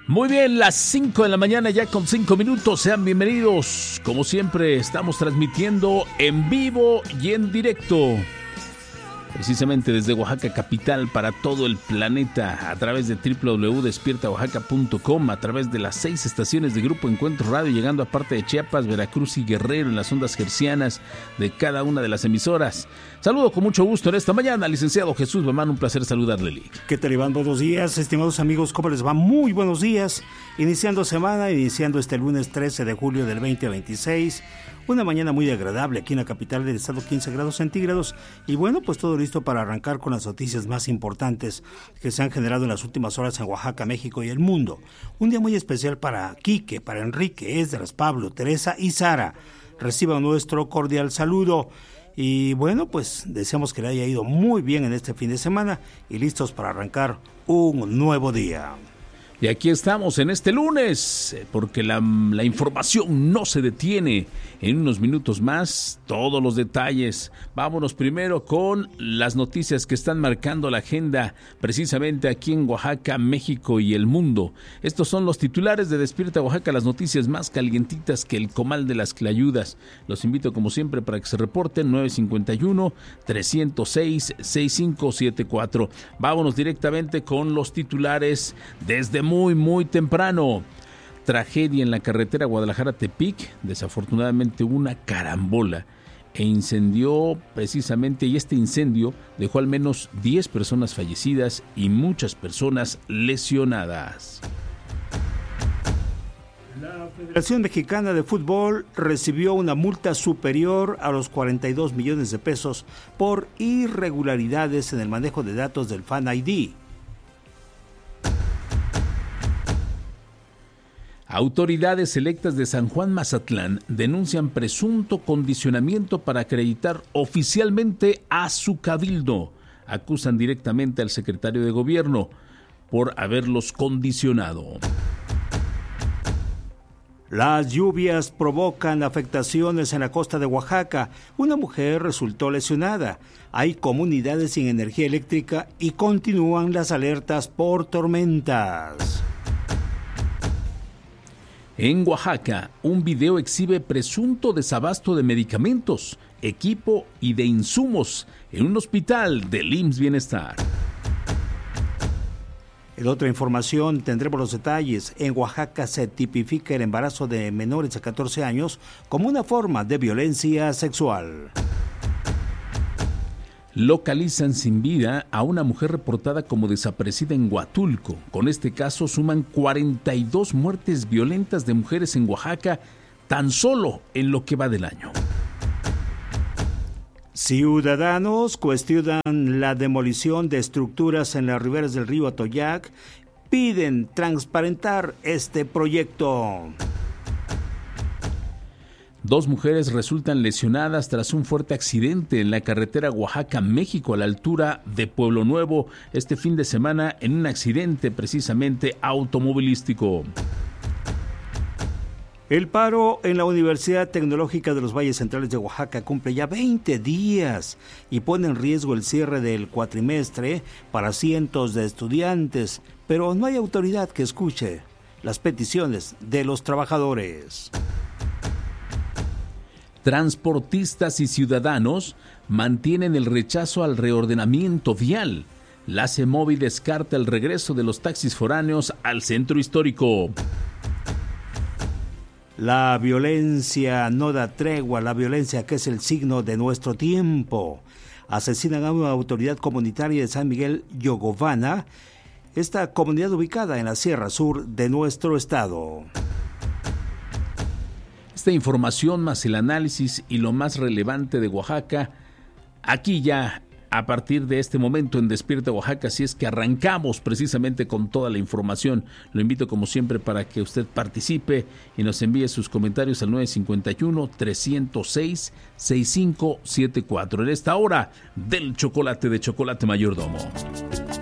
Muy bien, las 5 de la mañana ya con 5 minutos, sean bienvenidos. Como siempre, estamos transmitiendo en vivo y en directo, precisamente desde Oaxaca capital para todo el planeta, a través de www.despiertaoaxaca.com, a través de las 6 estaciones de Grupo Encuentro Radio, llegando a parte de Chiapas, Veracruz y Guerrero en las ondas hercianas de cada una de las emisoras. Saludo con mucho gusto en esta mañana, licenciado Jesús Bamán, un placer saludarle, Lick. ¿Qué tal, Iván? Buenos días, estimados amigos, ¿cómo les va? Muy buenos días, iniciando semana, iniciando este lunes 13 de julio del 2026, una mañana muy agradable aquí en la capital del estado, 15 grados centígrados, y bueno, pues todo listo para arrancar con las noticias más importantes que se han generado en las últimas horas en Oaxaca, México y el mundo. Un día muy especial para Quique, para Enrique, Esdras, Pablo, Teresa y Sara. Reciban nuestro cordial saludo. Y bueno, pues deseamos que le haya ido muy bien en este fin de semana y listos para arrancar un nuevo día. Y aquí estamos en este lunes, porque la información no se detiene. En unos minutos más, todos los detalles. Vámonos primero con las noticias que están marcando la agenda, precisamente aquí en Oaxaca, México y el mundo. Estos son los titulares de Despierta Oaxaca, las noticias más calientitas que el comal de las clayudas. Los invito como siempre para que se reporten 951-306-6574. Vámonos directamente con los titulares desde muy temprano. Tragedia en la carretera Guadalajara-Tepic, desafortunadamente una carambola e incendió precisamente, y este incendio dejó al menos 10 personas fallecidas y muchas personas lesionadas. La Federación Mexicana de Fútbol recibió una multa superior a los 42 millones de pesos por irregularidades en el manejo de datos del Fan ID. Autoridades electas de San Juan Mazatlán denuncian presunto condicionamiento para acreditar oficialmente a su cabildo. Acusan directamente al secretario de gobierno por haberlos condicionado. Las lluvias provocan afectaciones en la costa de Oaxaca. Una mujer resultó lesionada. Hay comunidades sin energía eléctrica y continúan las alertas por tormentas. En Oaxaca, un video exhibe presunto desabasto de medicamentos, equipo y de insumos en un hospital del IMSS Bienestar. En otra información tendremos los detalles. En Oaxaca se tipifica el embarazo de menores de 14 años como una forma de violencia sexual. Localizan sin vida a una mujer reportada como desaparecida en Huatulco. Con este caso suman 42 muertes violentas de mujeres en Oaxaca tan solo en lo que va del año. Ciudadanos cuestionan la demolición de estructuras en las riberas del río Atoyac. Piden transparentar este proyecto. 2 mujeres resultan lesionadas tras un fuerte accidente en la carretera Oaxaca-México a la altura de Pueblo Nuevo este fin de semana en un accidente precisamente automovilístico. El paro en la Universidad Tecnológica de los Valles Centrales de Oaxaca cumple ya 20 días y pone en riesgo el cierre del cuatrimestre para cientos de estudiantes, pero no hay autoridad que escuche las peticiones de los trabajadores. Transportistas y ciudadanos mantienen el rechazo al reordenamiento vial. La CEMOVI descarta el regreso de los taxis foráneos al centro histórico. La violencia no da tregua, la violencia que es el signo de nuestro tiempo. Asesinan a una autoridad comunitaria de San Miguel Yogovana, esta comunidad ubicada en la Sierra Sur de nuestro estado. Esta información más el análisis y lo más relevante de Oaxaca, aquí ya a partir de este momento en Despierta Oaxaca, así es que arrancamos precisamente con toda la información. Lo invito como siempre para que usted participe y nos envíe sus comentarios al 951-306-6574 en esta hora del chocolate de Chocolate Mayordomo.